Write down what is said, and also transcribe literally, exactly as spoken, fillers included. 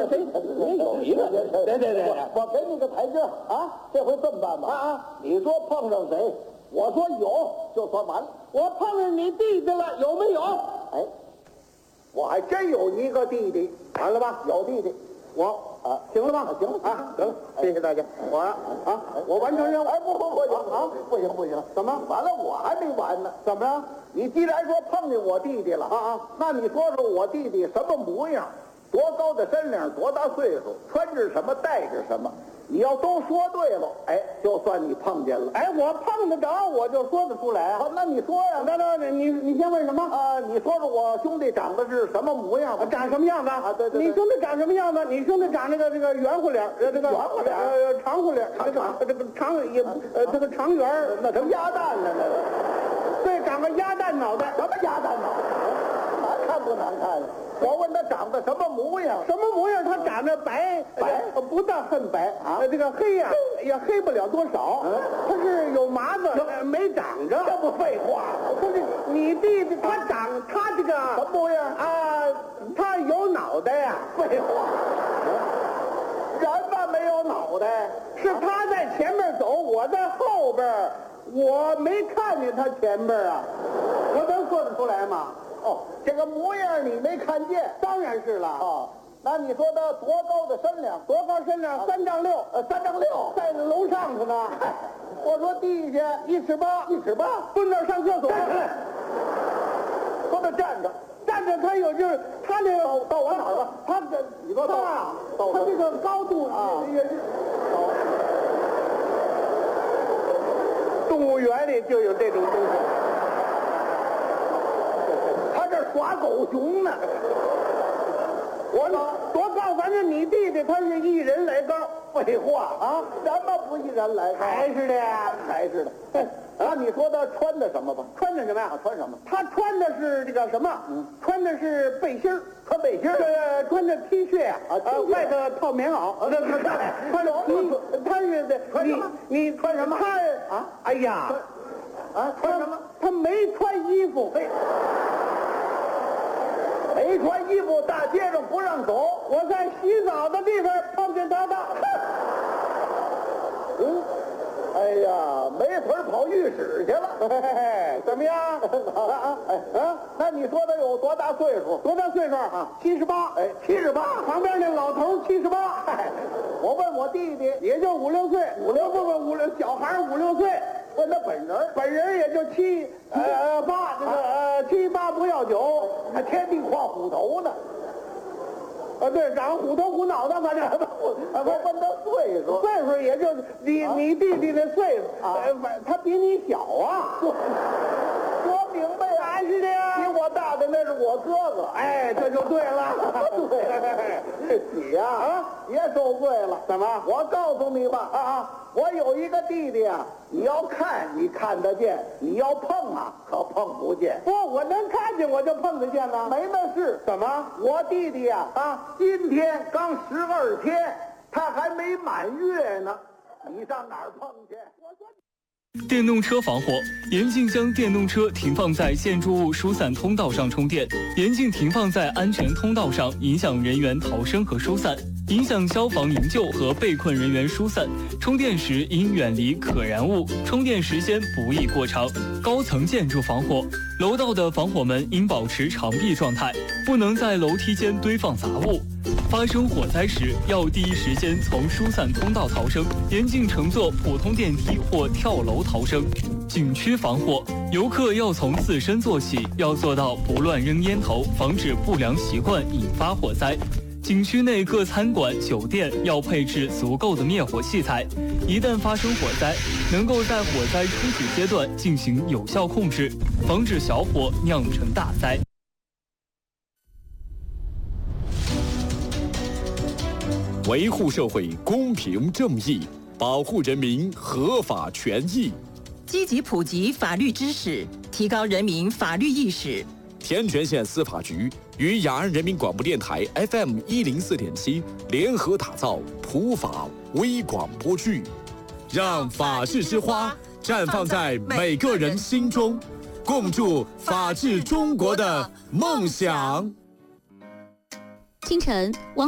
谁？你有一个，对对对， 我给你个台阶啊！这回这么办吧？ 啊啊！ 你说碰上谁，我说有，就算完了。 我碰上你弟弟了，有没有？ 哎，我还真有一个弟弟，完了吧？有弟弟，我啊，行了吧？行了啊，得了，谢谢大家。我啊，我完成任务。哎，不不不行啊，不行不行，怎么？完了，我还没完呢。怎么着？你既然说碰见我弟弟了啊啊，那你说说我弟弟什么模样？多高的身量，多大岁数，穿着什么，戴着什么？你要都说对了，哎，就算你碰见了。 哎，我碰得着，我就说得出来啊。 好，那你说呀？ 那那你你先问什么啊？你说说我兄弟长得是什么模样？ 长什么样子啊？对对。 你兄弟长什么样子？你兄弟长那个这个圆乎脸，呃，这个圆乎脸， 呃，长乎脸，这个这个长也呃，这个长圆儿， 那成鸭蛋了，那个。 对，长个鸭蛋脑袋。 什么鸭蛋脑袋？难看不难看？我问他长得什么模样？ 什么模样？他长得白， 白不但很白啊，这个黑呀也黑不了多少。 嗯， 他是有麻子，没长着。 这不废话吗？ 不是你弟弟，他长他这个什么模样啊？他有脑袋呀。 废话，人嘛没有脑袋， 是他在前面走，我在后边，我没看见他前边啊，我能说得出来吗？ 哦，这个模样你没看见？ 当然是了。 哦，那你说他多高的身量？ 多高身量？三丈六。 呃，三丈六， 在楼上头呢。 我说地下一尺八， 一尺八， 蹲那儿上厕所。 说他站着， 站着他有就是他那个到到我哪儿了？ 他这你说到他到他这个高度啊也是。动物园里就有这种东西。 耍狗熊呢！ 我多高？反正你弟弟他是一人来高。 废话啊，什么不一人来高？ 还是的呀， 还是的。啊，你说他穿的什么吧？ 穿的什么呀？ 穿什么？ 他穿的是这个什么？ 嗯， 穿的是背心儿， 穿背心儿。 呃，穿着 T 恤呀， 啊， 呃，外头套棉袄。 啊，这这穿着你他是的， 穿什么？ 你穿什么？他啊， 哎呀， 啊，穿什么？ 他没穿衣服。 没穿衣服，大街上不让走。 我在洗澡的地方碰见他的。 嗯，哎呀，没腿跑浴室去了。 嘿嘿嘿，怎么样？ 好了啊，哎啊，那你说他有多大岁数？ 多大岁数啊？七十八。 哎，七十八。 旁边那老头七十八。 我问我弟弟， 也就五六岁，五六不不五六小孩五六岁。 问他本人， 本人也就七呃八，这个呃七八不要九， 还天地跨虎头呢。 啊，对，长虎头虎脑的，反正我我问他岁数， 岁数也就你你弟弟的岁数啊，他比你小啊。 说明白呀， 还是的呀， 比我大的那是我哥哥。 哎，这就对了。 对，你呀啊，别受罪了。 怎么？ 我告诉你吧， 啊啊， 我有一个弟弟啊，你要看你看得见，你要碰啊可碰不见。 不，我能看见我就碰得见呢。 没那事。 怎么？ 我弟弟呀啊，今天刚十二天，他还没满月呢。你上哪儿碰去？我说。 电动车防火，严禁将电动车停放在建筑物疏散通道上充电，严禁停放在安全通道上，影响人员逃生和疏散，影响消防营救和被困人员疏散。充电时应远离可燃物，充电时间不宜过长。高层建筑防火，楼道的防火门应保持长闭状态，不能在楼梯间堆放杂物。发生火灾时，要第一时间从疏散通道逃生，严禁乘坐普通电梯或跳楼逃生。景区防火，游客要从自身做起，要做到不乱扔烟头，防止不良习惯引发火灾。景区内各餐馆、酒店要配置足够的灭火器材，一旦发生火灾，能够在火灾初始阶段进行有效控制，防止小火酿成大灾。 维护社会公平正义，保护人民合法权益， 积极普及法律知识，提高人民法律意识。 天全县司法局与雅安人民广播电台 F M 一零四点七联合打造普法微广播剧，让法治之花绽放在每个人心中，共筑法治中国的梦想。 清晨，王